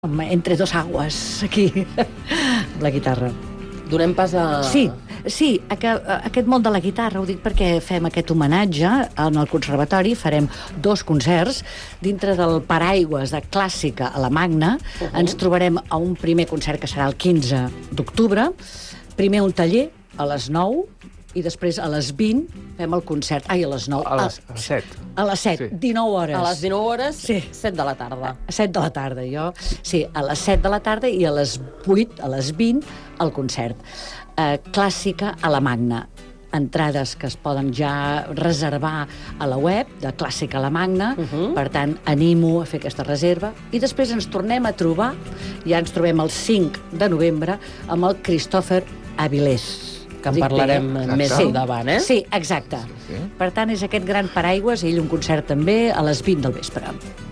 Entre dos aguas, aquí, la guitarra. Donem pas a... Sí, aquest món de la guitarra ho dic perquè fem aquest homenatge en el conservatori, farem 2 concerts dintre del paraigües de clàssica a la Magna. Ens trobarem a un primer concert que serà el 15 d'octubre, primer un taller a les 9 i després a les 20 fem el concert. Ai, a les 9. A les 7. A les 7, sí. 19 hores. A les 19 hores, sí. 7 de la tarda. 7 de la tarda, jo. Sí, a les 7 de la tarda i a les 8, a les 20, el concert. Clàssica a la Magna. Entrades que es poden ja reservar a la web de Clàssica a la Magna. Per tant, animo a fer aquesta reserva. I després ens tornem a trobar, ja ens trobem el 5 de novembre, amb el Christopher Avilés. Que en parlarem més endavant, eh? Sí, exacte. Per tant, és aquest gran paraigües, ell un concert també a les 20 del vespre.